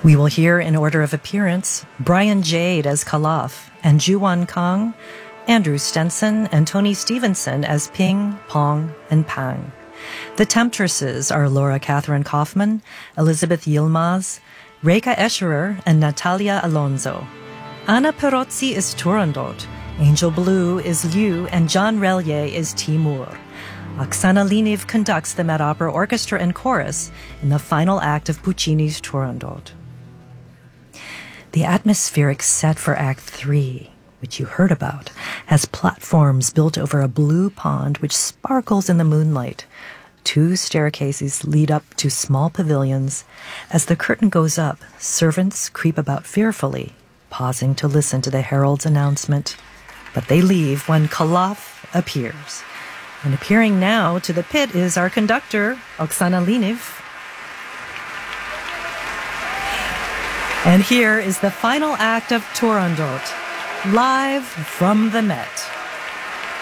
We will hear in order of appearance Brian Jade as Kalaf and Juwan Kang, Andrew Stenson and Tony Stevenson as Ping, Pong, and Pang. The Temptresses are Laura Catherine Kaufman, Elizabeth Yilmaz, Reka Escherer, and Natalia Alonso. Anna Perozzi is Turandot, Angel Blue is Liu, and John Relier is Timur. Oksana Liniv conducts the Met Opera Orchestra and Chorus in the final act of Puccini's Turandot. The atmospheric set for Act 3, which you heard about, has platforms built over a blue pond which sparkles in the moonlight. 2 staircases lead up to small pavilions. As the curtain goes up, servants creep about fearfully, pausing to listen to the herald's announcement. But they leave when Kalaf appears. And appearing now to the pit is our conductor, Oksana Liniv. And here is the final act of Turandot, live from the Met.